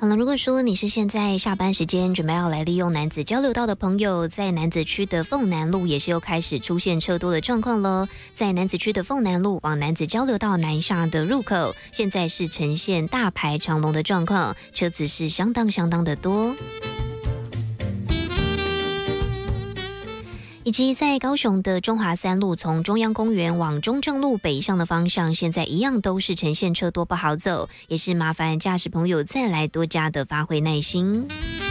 了，如果说你是现在下班时间准备要来利用楠梓交流道的朋友，在楠梓区的凤南路也是又开始出现车多的状况了。在楠梓区的凤南路往楠梓交流道南下的入口，现在是呈现大排长龙的状况，车子是相当的多。以及在高雄的中华三路从中央公园往中正路北上的方向，现在一样都是呈现车多不好走，也是麻烦驾驶朋友再来多加的发挥耐心。